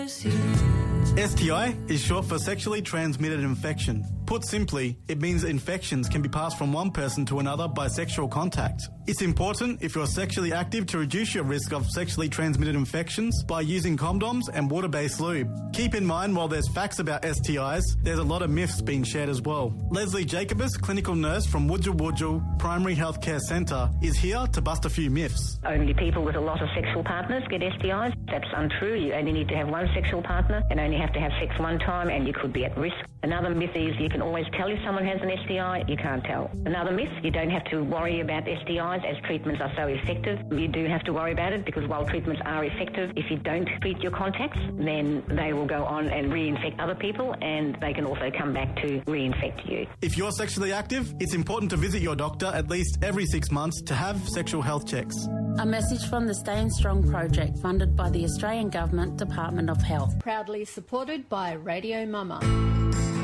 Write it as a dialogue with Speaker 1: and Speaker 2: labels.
Speaker 1: STI is short for sexually transmitted infection. Put simply, it means infections can be passed from one person to another by sexual contact. It's important if you're sexually active to reduce your risk of sexually transmitted infections by using condoms and water-based lube. Keep in mind, while there's facts about STIs, there's a lot of myths being shared as well. Leslie Jacobus, clinical nurse from Wujal Wujal Primary Healthcare Centre, is here to bust a few myths.
Speaker 2: Only people with a lot of sexual partners get STIs. That's untrue. You only need to have one sexual partner and only have to have sex one time, and you could be at risk. Another myth is you can always tell if someone has an STI. You can't tell. Another myth, you don't have to worry about STIs as treatments are so effective. You do have to worry about it because while treatments are effective, if you don't treat your contacts, then they will go on and reinfect other people, and they can also come back to reinfect you.
Speaker 1: If you're sexually active, it's important to visit your doctor at least every 6 months to have sexual health checks.
Speaker 3: A message from the Staying Strong project funded by the Australian Government Department of Health.
Speaker 4: Proudly supported by Radio Mama.